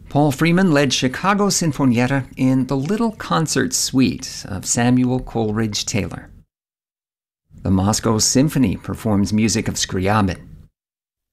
Paul Freeman led Chicago Sinfonietta in the Little Concert Suite of Samuel Coleridge Taylor. The Moscow Symphony performs music of Scriabin.